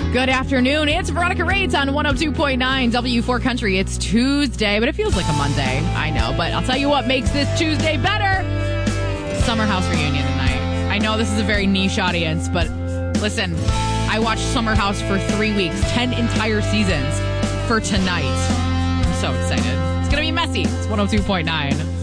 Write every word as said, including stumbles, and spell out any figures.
Good afternoon. It's Veronica Rades on one oh two point nine W four Country. It's Tuesday, but it feels like a Monday. I know, but I'll tell you what makes this Tuesday better. Summer House reunion tonight. I know this is a very niche audience, but listen, I watched Summer House for three weeks, ten entire seasons for tonight. I'm so excited. It's going to be messy. It's one oh two point nine.